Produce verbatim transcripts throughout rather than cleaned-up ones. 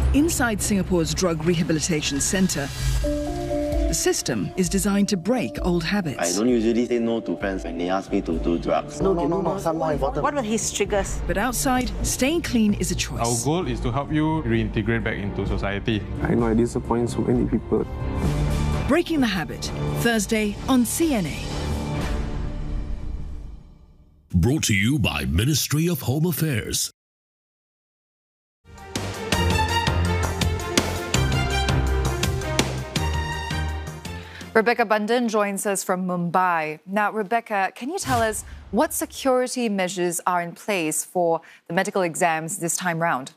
Inside Singapore's Drug Rehabilitation Centre, the system is designed to break old habits. I don't usually say no to friends when they ask me to do drugs. No, no, no, no, some more important. What were his triggers? But outside, staying clean is a choice. Our goal is to help you reintegrate back into society. I know I disappoint so many people. Breaking the Habit, Thursday on C N A. Brought to you by Ministry of Home Affairs. Rebecca Bundan joins us from Mumbai. Now, Rebecca, can you tell us what security measures are in place for the medical exams this time round?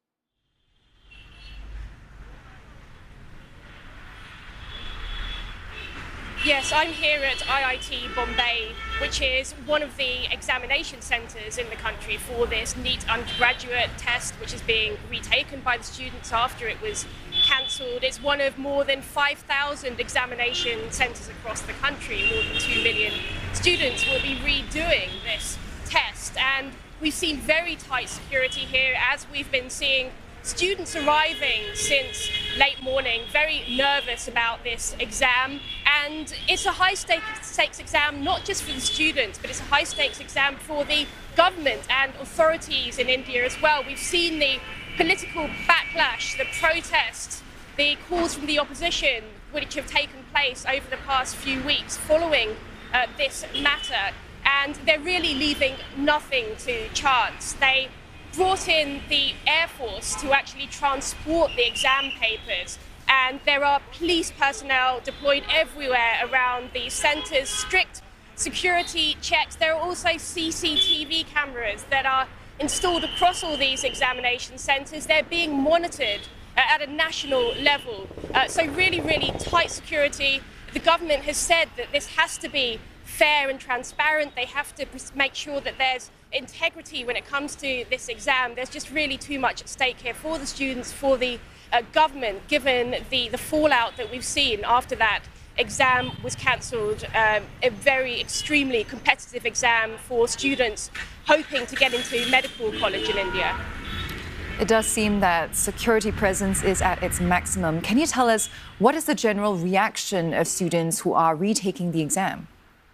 Yes, I'm here at I I T Bombay, which is one of the examination centres in the country for this NEET undergraduate test, which is being retaken by the students after it was cancelled. It's one of more than five thousand examination centres across the country. More than two million students will be redoing this test. And we've seen very tight security here, as we've been seeing students arriving since late morning, very nervous about this exam. And it's a high-stakes exam, not just for the students, but it's a high-stakes exam for the government and authorities in India as well. We've seen the political backlash, the protests, the calls from the opposition, which have taken place over the past few weeks following uh, this matter. And they're really leaving nothing to chance. They brought in the Air Force to actually transport the exam papers, and there are police personnel deployed everywhere around the centres, strict security checks. There are also C C T V cameras that are installed across all these examination centres. They're being monitored uh, at a national level. Uh, so really, really tight security. The government has said that this has to be fair and transparent. They have to make sure that there's integrity when it comes to this exam. There's just really too much at stake here for the students, for the uh, government, given the, the fallout that we've seen after that exam was cancelled. Um, a very extremely competitive exam for students hoping to get into medical college in India. It does seem that security presence is at its maximum. Can you tell us what is the general reaction of students who are retaking the exam?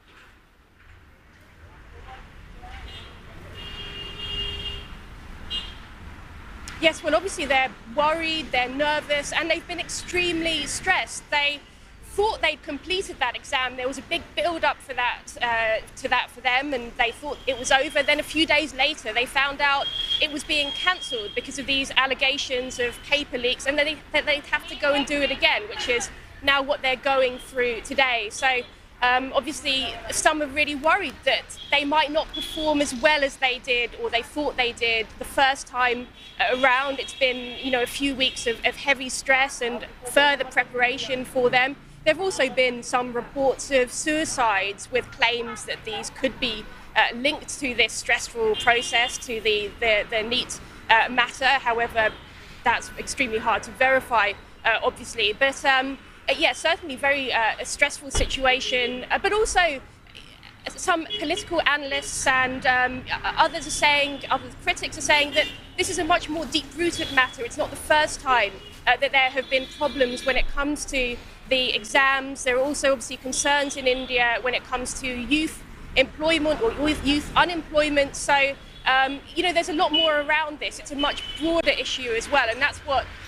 Yes, well, obviously they're worried, they're nervous, and they've been extremely stressed. They thought they'd completed that exam. There was a big build-up for that, uh, to that for them, and they thought it was over. Then a few days later, they found out it was being cancelled because of these allegations of paper leaks, and that they, that they'd have to go and do it again, which is now what they're going through today. So Um, obviously, some are really worried that they might not perform as well as they did, or they thought they did the first time around. It's been, you know, a few weeks of, of heavy stress and further preparation for them. There have also been some reports of suicides with claims that these could be uh, linked to this stressful process, to the, the, the NEET uh, matter. However, that's extremely hard to verify, uh, obviously. But um, Uh, yeah, certainly very uh, a stressful situation, uh, but also uh, some political analysts and um, others are saying, other critics are saying that this is a much more deep-rooted matter. It's not the first time uh, that there have been problems when it comes to the exams. There are also obviously concerns in India when it comes to youth employment or youth unemployment. So, um, you know, there's a lot more around this. It's a much broader issue as well, and that's what